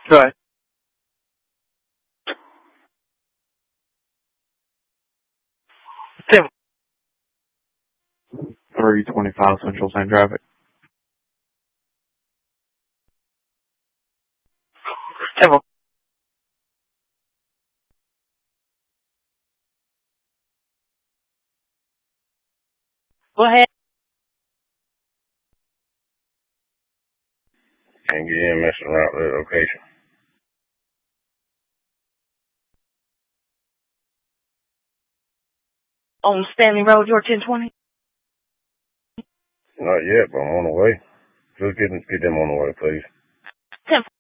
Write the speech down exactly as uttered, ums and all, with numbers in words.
Go ahead. Tim. three twenty-five Central Same traffic. Tim. Go ahead. Can't get in messing around with that location. On Stanley Road, your ten twenty? Not yet, but I'm on the way. Just get, get them on the way, please. ten